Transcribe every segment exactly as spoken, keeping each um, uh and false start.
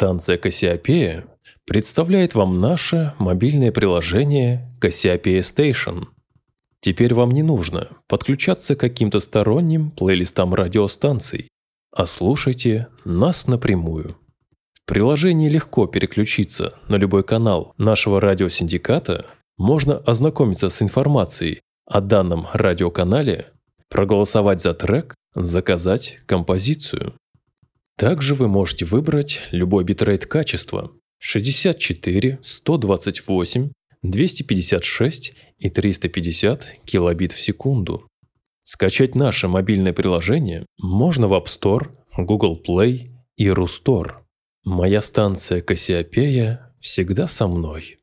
Станция Кассиопея представляет вам наше мобильное приложение Кассиопея Station. Теперь вам не нужно подключаться к каким-то сторонним плейлистам радиостанций, а слушайте нас напрямую. В приложении легко переключиться на любой канал нашего радиосиндиката, можно ознакомиться с информацией о данном радиоканале, проголосовать за трек, заказать композицию. Также вы можете выбрать любой битрейт качества шестьдесят четыре, сто двадцать восемь, двести пятьдесят шесть и триста пятьдесят килобит в секунду. Скачать наше мобильное приложение можно в App Store, Google Play и Рустор. Моя станция Кассиопея всегда со мной.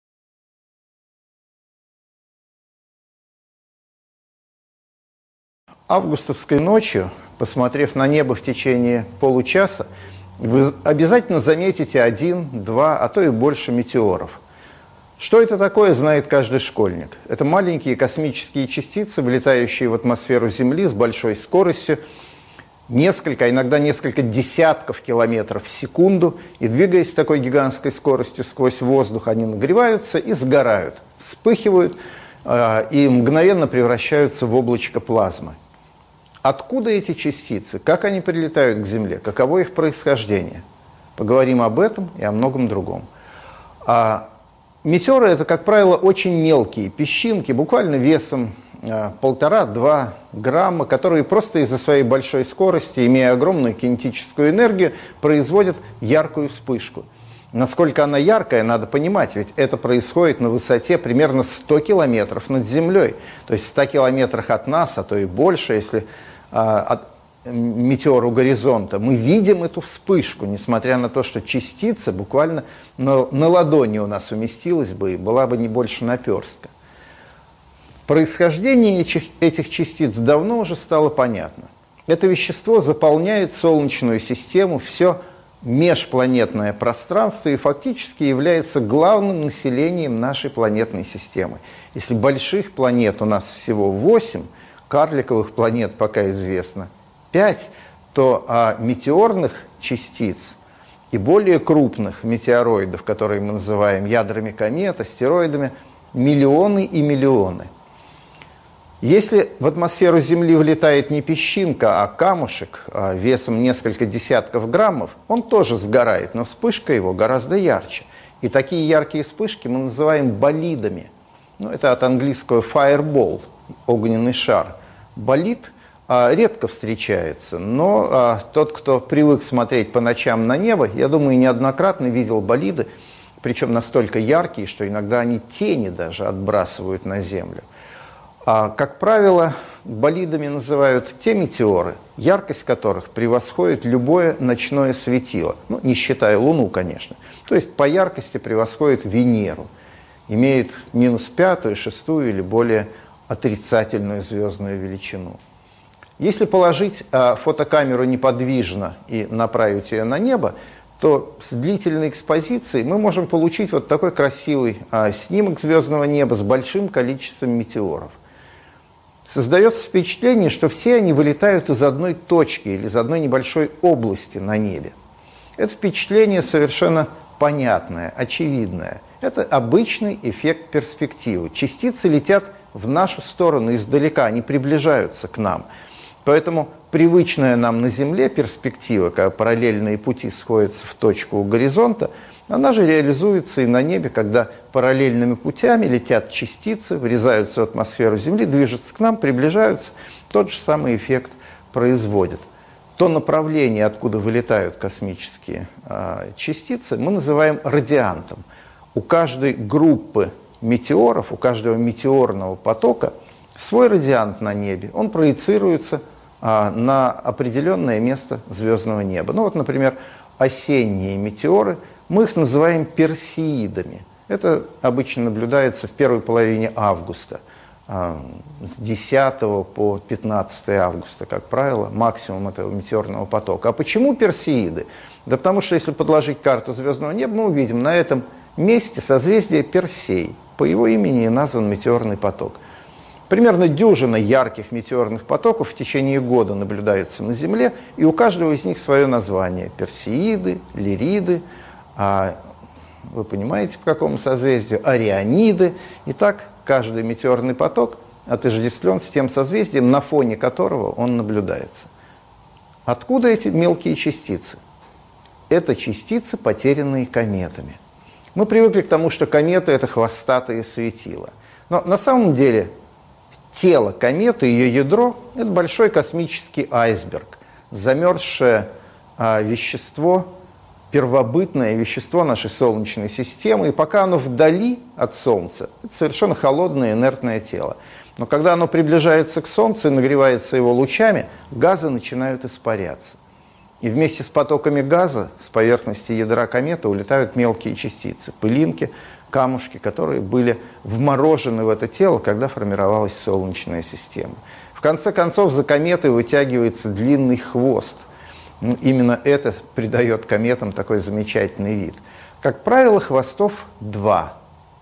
Августовской ночью, посмотрев на небо в течение получаса, вы обязательно заметите один, два, а то и больше метеоров. Что это такое, знает каждый школьник. Это маленькие космические частицы, вылетающие в атмосферу Земли с большой скоростью, несколько, а иногда несколько десятков километров в секунду, и двигаясь с такой гигантской скоростью сквозь воздух, они нагреваются и сгорают, вспыхивают э, и мгновенно превращаются в облачко плазмы. Откуда эти частицы? Как они прилетают к Земле? Каково их происхождение? Поговорим об этом и о многом другом. А метеоры – это, как правило, очень мелкие песчинки, буквально весом полтора-два грамма, которые просто из-за своей большой скорости, имея огромную кинетическую энергию, производят яркую вспышку. Насколько она яркая, надо понимать, ведь это происходит на высоте примерно сто километров над Землей. То есть в ста километрах от нас, а то и больше, если а, от метеор у горизонта, мы видим эту вспышку, несмотря на то, что частица буквально на, на ладони у нас уместилась бы и была бы не больше наперстка. Происхождение этих, этих частиц давно уже стало понятно. Это вещество заполняет Солнечную систему, все межпланетное пространство и фактически является главным населением нашей планетной системы. Если больших планет у нас всего восемь, карликовых планет пока известно пять, то а, метеорных частиц и более крупных метеороидов, которые мы называем ядрами комет, астероидами, миллионы и миллионы. Если в атмосферу Земли влетает не песчинка, а камушек весом несколько десятков граммов, он тоже сгорает, но вспышка его гораздо ярче. И такие яркие вспышки мы называем болидами. Ну, это от английского fireball, огненный шар. Болид а, редко встречается, но а, тот, кто привык смотреть по ночам на небо, я думаю, неоднократно видел болиды, причем настолько яркие, что иногда они тени даже отбрасывают на Землю. А, как правило, болидами называют те метеоры, яркость которых превосходит любое ночное светило. Ну, не считая Луну, конечно. То есть по яркости превосходит Венеру. Имеет минус пятую, шестую или более отрицательную звездную величину. Если положить а, фотокамеру неподвижно и направить ее на небо, то с длительной экспозицией мы можем получить вот такой красивый а, снимок звездного неба с большим количеством метеоров. Создается впечатление, что все они вылетают из одной точки или из одной небольшой области на небе. Это впечатление совершенно понятное, очевидное. Это обычный эффект перспективы. Частицы летят в нашу сторону издалека, они приближаются к нам. Поэтому привычная нам на Земле перспектива, когда параллельные пути сходятся в точку у горизонта, она же реализуется и на небе, когда параллельными путями летят частицы, врезаются в атмосферу Земли, движутся к нам, приближаются, тот же самый эффект производят. То направление, откуда вылетают космические э, частицы, мы называем радиантом. У каждой группы метеоров, у каждого метеорного потока свой радиант на небе, он проецируется э, на определенное место звездного неба. Ну вот, например, осенние метеоры, мы их называем персеидами. Это обычно наблюдается в первой половине августа, с десятого по пятнадцатое августа, как правило, максимум этого метеорного потока. А почему персеиды? Да потому что если подложить карту звездного неба, мы увидим на этом месте созвездие Персей. По его имени назван метеорный поток. Примерно дюжина ярких метеорных потоков в течение года наблюдается на Земле, и у каждого из них свое название. Персеиды, Лириды, а вы понимаете, по какому созвездию, Ориониды. И так каждый метеорный поток отождествлен с тем созвездием, на фоне которого он наблюдается. Откуда эти мелкие частицы? Это частицы, потерянные кометами. Мы привыкли к тому, что кометы – это хвостатые светила. Но на самом деле тело кометы, ее ядро – это большой космический айсберг, замерзшее а, вещество, первобытное вещество нашей Солнечной системы. И пока оно вдали от Солнца, это совершенно холодное инертное тело. Но когда оно приближается к Солнцу и нагревается его лучами, газы начинают испаряться. И вместе с потоками газа с поверхности ядра кометы улетают мелкие частицы, пылинки, камушки, которые были вморожены в это тело, когда формировалась Солнечная система. В конце концов, за кометой вытягивается длинный хвост. Ну, именно это придает кометам такой замечательный вид. Как правило, хвостов два.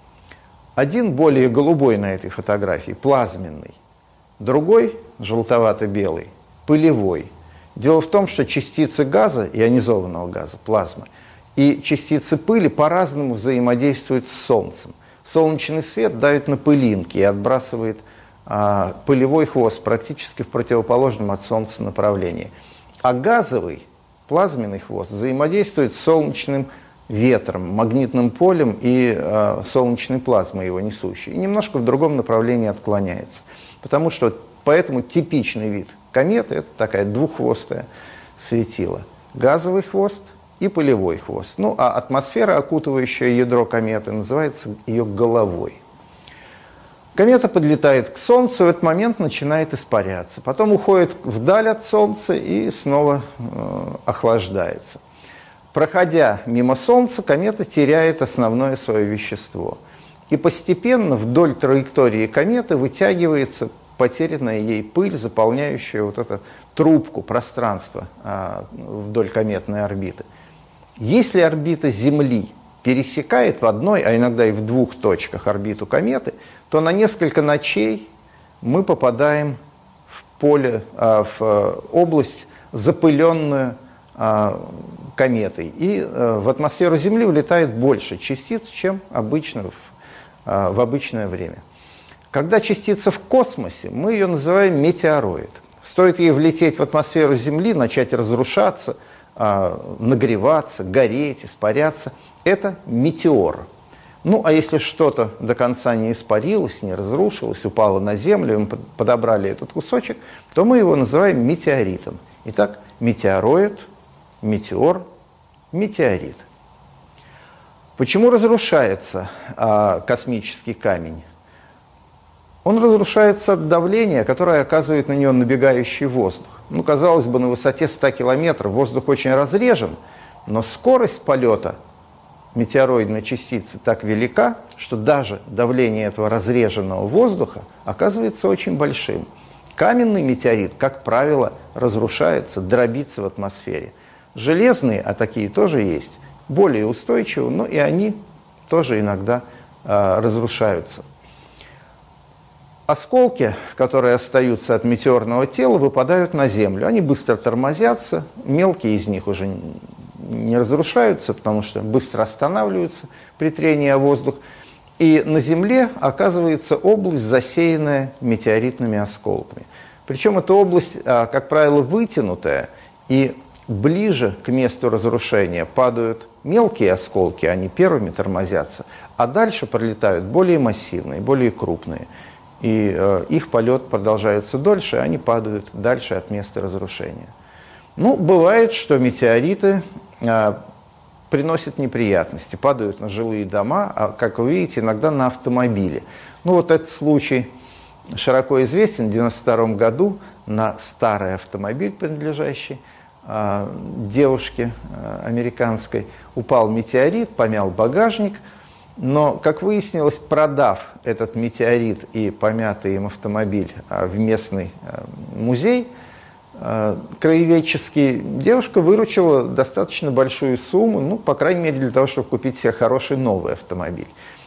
Один более голубой на этой фотографии, плазменный. Другой, желтовато-белый, пылевой. Дело в том, что частицы газа, ионизованного газа, плазмы, и частицы пыли по-разному взаимодействуют с Солнцем. Солнечный свет давит на пылинки и отбрасывает а, пылевой хвост практически в противоположном от Солнца направлении. А газовый, плазменный хвост взаимодействует с солнечным ветром, магнитным полем и э, солнечной плазмой его несущей. И немножко в другом направлении отклоняется. Потому что поэтому типичный вид кометы – это такая двуххвостая светила. Газовый хвост и пылевой хвост. Ну, а атмосфера, окутывающая ядро кометы, называется ее головой. Комета подлетает к Солнцу, в этот момент начинает испаряться. Потом уходит вдаль от Солнца и снова э, охлаждается. Проходя мимо Солнца, комета теряет основное свое вещество. И постепенно вдоль траектории кометы вытягивается потерянная ей пыль, заполняющая вот эту трубку пространства э, вдоль кометной орбиты. Если орбита Земли пересекает в одной, а иногда и в двух точках орбиту кометы, то на несколько ночей мы попадаем в поле, в область, запыленную кометой. И в атмосферу Земли улетает больше частиц, чем обычно в обычное время. Когда частица в космосе, мы ее называем метеороид. Стоит ей влететь в атмосферу Земли, начать разрушаться, нагреваться, гореть, испаряться – это метеор. Ну, а если что-то до конца не испарилось, не разрушилось, упало на Землю, мы подобрали этот кусочек, то мы его называем метеоритом. Итак, метеороид, метеор, метеорит. Почему разрушается а, космический камень? Он разрушается от давления, которое оказывает на него набегающий воздух. Ну, казалось бы, на высоте ста километров воздух очень разрежен, но скорость полета метеороидной частицы так велика, что даже давление этого разреженного воздуха оказывается очень большим. Каменный метеорит, как правило, разрушается, дробится в атмосфере. Железные, а такие тоже есть, более устойчивы, но и они тоже иногда э, разрушаются. Осколки, которые остаются от метеорного тела, выпадают на Землю. Они быстро тормозятся, мелкие из них уже не разрушаются, потому что быстро останавливаются при трении о воздух. И на Земле оказывается область, засеянная метеоритными осколками. Причем эта область, как правило, вытянутая, и ближе к месту разрушения падают мелкие осколки, они первыми тормозятся, а дальше пролетают более массивные, более крупные. И э, их полет продолжается дольше, они падают дальше от места разрушения. Ну, бывает, что метеориты э, приносят неприятности, падают на жилые дома, а, как вы видите, иногда на автомобили. Ну, вот этот случай широко известен. В девяносто втором году на старый автомобиль, принадлежащий э, девушке э, американской, упал метеорит, помял багажник. Но, как выяснилось, продав этот метеорит и помятый им автомобиль в местный музей краеведческий, девушка выручила достаточно большую сумму, ну, по крайней мере, для того, чтобы купить себе хороший новый автомобиль.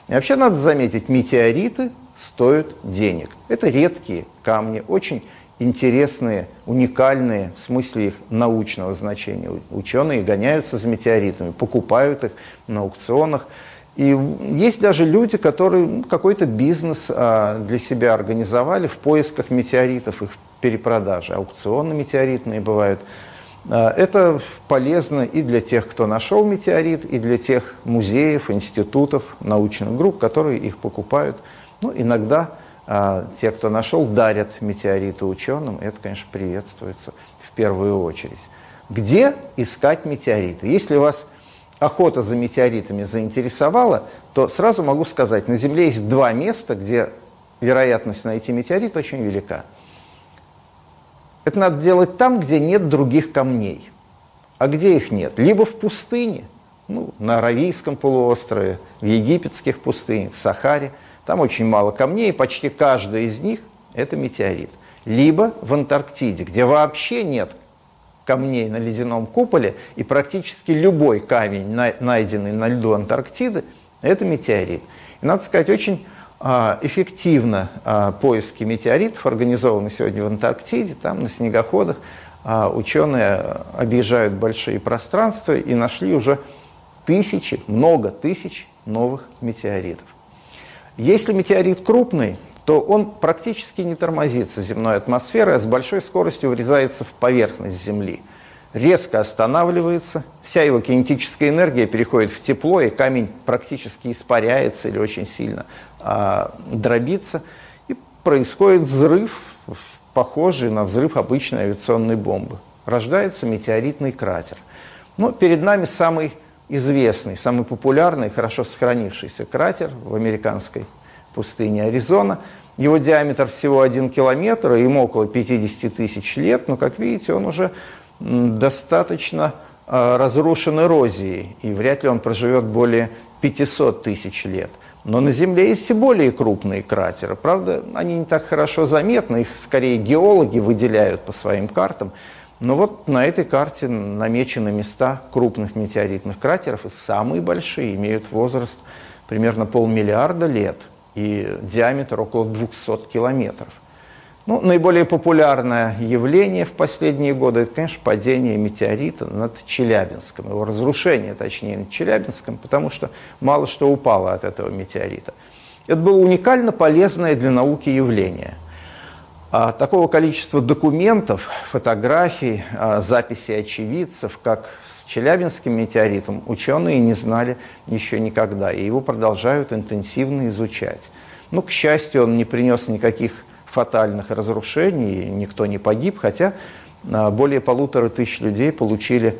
И вообще надо заметить, метеориты стоят денег. Это редкие камни, очень интересные, уникальные в смысле их научного значения. Ученые гоняются за метеоритами, покупают их на аукционах. И есть даже люди, которые какой-то бизнес а, для себя организовали в поисках метеоритов, их перепродажи. Аукционы метеоритные бывают. А, это полезно и для тех, кто нашел метеорит, и для тех музеев, институтов, научных групп, которые их покупают. Ну, иногда а, те, кто нашел, дарят метеориты ученым. Это, конечно, приветствуется в первую очередь. Где искать метеориты? Если у вас охота за метеоритами заинтересовала, то сразу могу сказать, на Земле есть два места, где вероятность найти метеорит очень велика. Это надо делать там, где нет других камней. А где их нет? Либо в пустыне, ну, на Аравийском полуострове, в египетских пустынях, в Сахаре. Там очень мало камней, и почти каждый из них – это метеорит. Либо в Антарктиде, где вообще нет камней на ледяном куполе, и практически любой камень, найденный на льду Антарктиды, это метеорит. И, надо сказать, очень а, эффективно а, поиски метеоритов организованы сегодня в Антарктиде. Там на снегоходах а, ученые объезжают большие пространства и нашли уже тысячи, много тысяч новых метеоритов. Если метеорит крупный, то он практически не тормозится земной атмосферой, а с большой скоростью врезается в поверхность Земли. Резко останавливается, вся его кинетическая энергия переходит в тепло, и камень практически испаряется или очень сильно а, дробится. И происходит взрыв, похожий на взрыв обычной авиационной бомбы. Рождается метеоритный кратер. Но перед нами самый известный, самый популярный, хорошо сохранившийся кратер в американской пустыне Аризона. Его диаметр всего один километр, и ему около пятьдесят тысяч лет, но, как видите, он уже достаточно э, разрушен эрозией, и вряд ли он проживет более пятисот тысяч лет. Но на Земле есть и более крупные кратеры. Правда, они не так хорошо заметны, их скорее геологи выделяют по своим картам. Но вот на этой карте намечены места крупных метеоритных кратеров, и самые большие имеют возраст примерно полмиллиарда лет и диаметр около двухсот километров. Ну, наиболее популярное явление в последние годы – это, конечно, падение метеорита над Челябинском, его разрушение, точнее, над Челябинском, потому что мало что упало от этого метеорита. Это было уникально полезное для науки явление. А такого количества документов, фотографий, записей очевидцев, как с Челябинским метеоритом, ученые не знали еще никогда, и его продолжают интенсивно изучать. Ну, к счастью, он не принес никаких фатальных разрушений, никто не погиб, хотя более полутора тысяч людей получили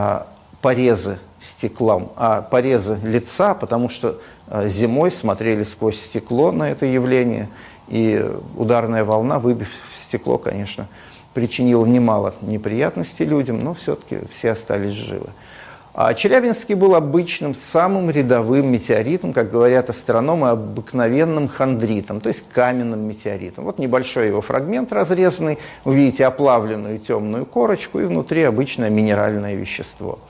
порезы стеклом, а порезы лица, потому что зимой смотрели сквозь стекло на это явление, и ударная волна, выбив стекло, конечно, причинила немало неприятностей людям, но все-таки все остались живы. А Челябинский был обычным, самым рядовым метеоритом, как говорят астрономы, обыкновенным хондритом, то есть каменным метеоритом. Вот небольшой его фрагмент разрезанный, вы видите оплавленную темную корочку, и внутри обычное минеральное вещество.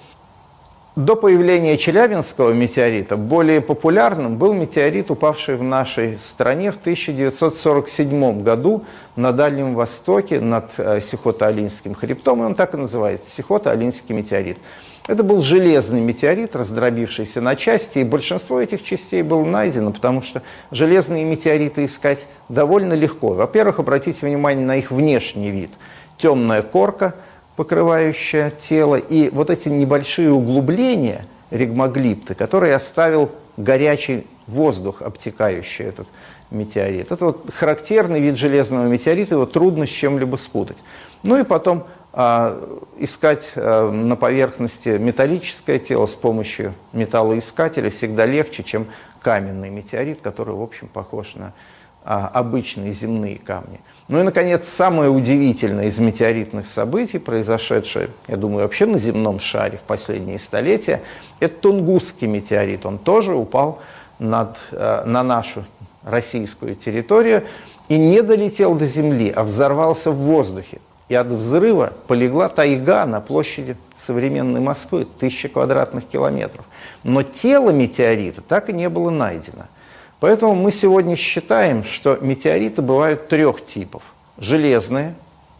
До появления Челябинского метеорита более популярным был метеорит, упавший в нашей стране в тысяча девятьсот сорок седьмом году на Дальнем Востоке над Сихота-Алинским хребтом, и он так и называется – Сихота-Алинский метеорит. Это был железный метеорит, раздробившийся на части, и большинство этих частей было найдено, потому что железные метеориты искать довольно легко. Во-первых, обратите внимание на их внешний вид. Темная корка, покрывающая тело, и вот эти небольшие углубления, ригмоглипты, которые оставил горячий воздух, обтекающий этот метеорит. Это вот характерный вид железного метеорита, его трудно с чем-либо спутать. Ну и потом а, искать а, на поверхности металлическое тело с помощью металлоискателя всегда легче, чем каменный метеорит, который, в общем, похож на а, обычные земные камни. Ну и, наконец, самое удивительное из метеоритных событий, произошедшее, я думаю, вообще на земном шаре в последние столетия, это Тунгусский метеорит. Он тоже упал над, на нашу российскую территорию и не долетел до Земли, а взорвался в воздухе. И от взрыва полегла тайга на площади современной Москвы, тысяча квадратных километров. Но тело метеорита так и не было найдено. Поэтому мы сегодня считаем, что метеориты бывают трех типов. Железные,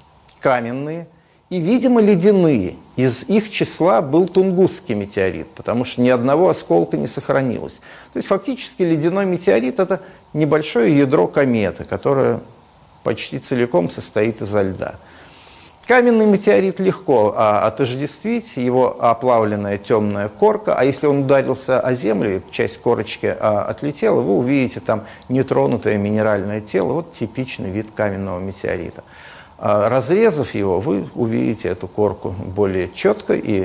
каменные и, видимо, ледяные. Из их числа был Тунгусский метеорит, потому что ни одного осколка не сохранилось. То есть фактически ледяной метеорит – это небольшое ядро кометы, которое почти целиком состоит изо льда. Каменный метеорит легко а, отождествить, его оплавленная темная корка, а если он ударился о землю, часть корочки а, отлетела, вы увидите там нетронутое минеральное тело, вот типичный вид каменного метеорита. А, разрезав его, вы увидите эту корку более четко, и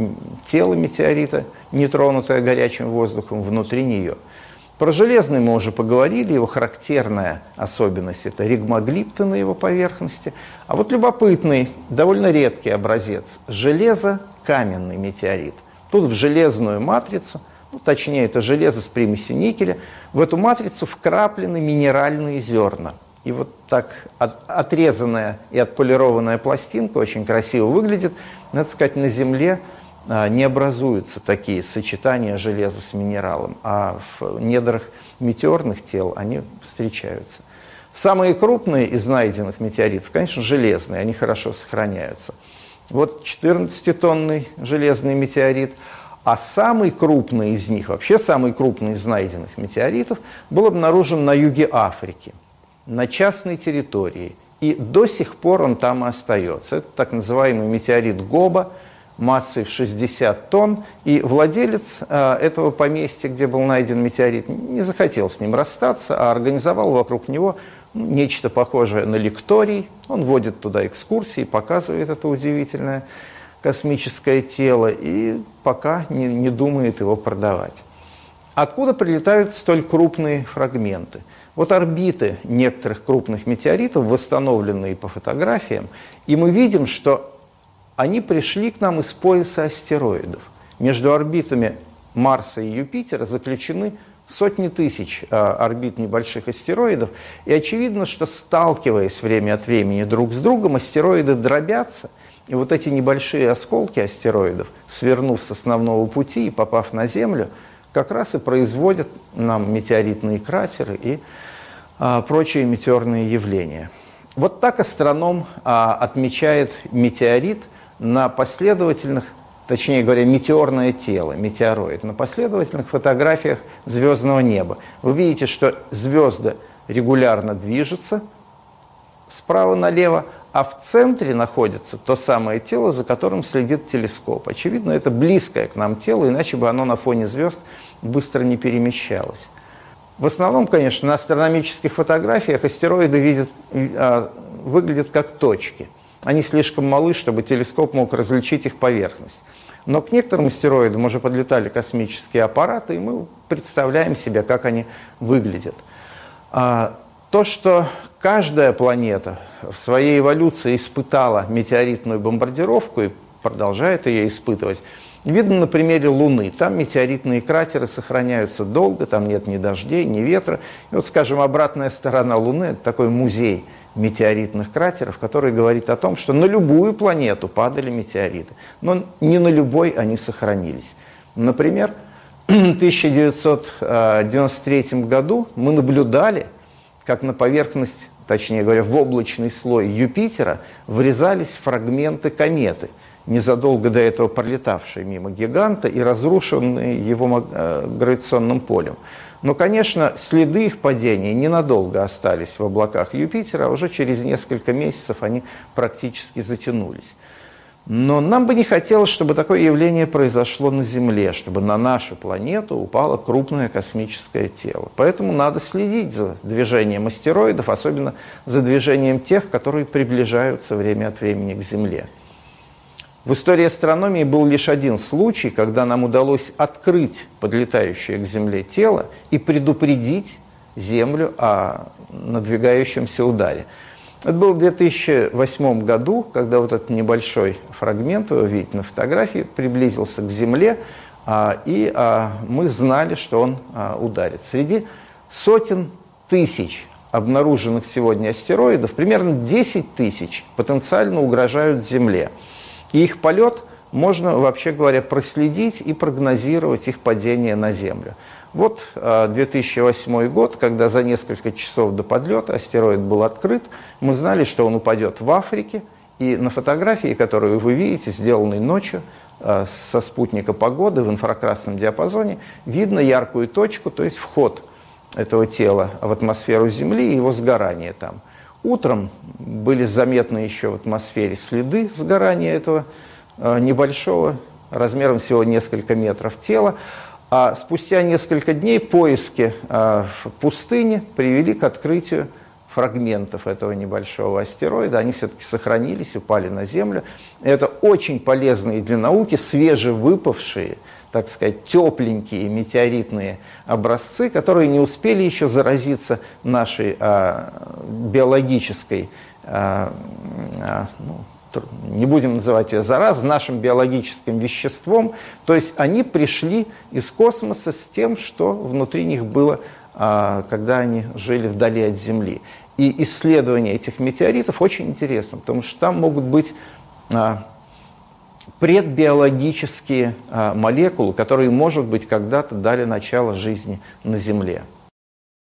тело метеорита, нетронутое горячим воздухом, внутри нее. Про железный мы уже поговорили, его характерная особенность – это ригмоглипты на его поверхности. А вот любопытный, довольно редкий образец – железо-каменный метеорит. Тут в железную матрицу, ну, точнее это железо с примесью никеля, в эту матрицу вкраплены минеральные зерна. И вот так от, отрезанная и отполированная пластинка очень красиво выглядит. Надо сказать, на Земле не образуются такие сочетания железа с минералом, а в недрах метеорных тел они встречаются. Самые крупные из найденных метеоритов, конечно, железные, они хорошо сохраняются. Вот четырнадцатитонный железный метеорит, а самый крупный из них, вообще самый крупный из найденных метеоритов, был обнаружен на юге Африки, на частной территории, и до сих пор он там и остается. Это так называемый метеорит Гоба, массой в шестьдесят тонн, и владелец э, этого поместья, где был найден метеорит, не захотел с ним расстаться, а организовал вокруг него ну, нечто похожее на лекторий. Он водит туда экскурсии, показывает это удивительное космическое тело, и пока не, не думает его продавать. Откуда прилетают столь крупные фрагменты? Вот орбиты некоторых крупных метеоритов, восстановленные по фотографиям, и мы видим, что они пришли к нам из пояса астероидов. Между орбитами Марса и Юпитера заключены сотни тысяч э, орбит небольших астероидов, и очевидно, что, сталкиваясь время от времени друг с другом, астероиды дробятся, и вот эти небольшие осколки астероидов, свернув с основного пути и попав на Землю, как раз и производят нам метеоритные кратеры и э, прочие метеорные явления. Вот так астроном э, отмечает метеорит на последовательных, точнее говоря, метеорное тело, метеороид, на последовательных фотографиях звездного неба. Вы видите, что звезды регулярно движутся справа налево, а в центре находится то самое тело, за которым следит телескоп. Очевидно, это близкое к нам тело, иначе бы оно на фоне звезд быстро не перемещалось. В основном, конечно, на астрономических фотографиях астероиды видят, э, выглядят как точки. Они слишком малы, чтобы телескоп мог различить их поверхность. Но к некоторым астероидам уже подлетали космические аппараты, и мы представляем себе, как они выглядят. А, то, что каждая планета в своей эволюции испытала метеоритную бомбардировку и продолжает ее испытывать, видно на примере Луны. Там метеоритные кратеры сохраняются долго, там нет ни дождей, ни ветра. И вот, скажем, обратная сторона Луны – это такой музей метеоритных кратеров, который говорит о том, что на любую планету падали метеориты, но не на любой они сохранились. Например, в тысяча девятьсот девяносто третьем году мы наблюдали, как на поверхность, точнее говоря, в облачный слой Юпитера врезались фрагменты кометы, незадолго до этого пролетавшие мимо гиганта и разрушенные его гравитационным полем. Но, конечно, следы их падения ненадолго остались в облаках Юпитера, а уже через несколько месяцев они практически затянулись. Но нам бы не хотелось, чтобы такое явление произошло на Земле, чтобы на нашу планету упало крупное космическое тело. Поэтому надо следить за движением астероидов, особенно за движением тех, которые приближаются время от времени к Земле. В истории астрономии был лишь один случай, когда нам удалось открыть подлетающее к Земле тело и предупредить Землю о надвигающемся ударе. Это было в две тысячи восьмом году, когда вот этот небольшой фрагмент, вы видите на фотографии, приблизился к Земле, и мы знали, что он ударит. Среди сотен тысяч обнаруженных сегодня астероидов примерно десять тысяч потенциально угрожают Земле. И их полет можно, вообще говоря, проследить и прогнозировать их падение на Землю. Вот две тысячи восьмой год, когда за несколько часов до подлета астероид был открыт, мы знали, что он упадет в Африке, и на фотографии, которую вы видите, сделанной ночью, со спутника погоды в инфракрасном диапазоне, видно яркую точку, то есть вход этого тела в атмосферу Земли и его сгорание там. Утром были заметны еще в атмосфере следы сгорания этого небольшого, размером всего несколько метров тела, а спустя несколько дней поиски в пустыне привели к открытию фрагментов этого небольшого астероида. Они все-таки сохранились, упали на Землю. Это очень полезные для науки, свежевыпавшие, так сказать, тепленькие метеоритные образцы, которые не успели еще заразиться нашей а, биологической, а, а, ну, не будем называть ее заразой, нашим биологическим веществом. То есть они пришли из космоса с тем, что внутри них было, а, когда они жили вдали от Земли. И исследование этих метеоритов очень интересно, потому что там могут быть а, предбиологические а, молекулы, которые, может быть, когда-то дали начало жизни на Земле.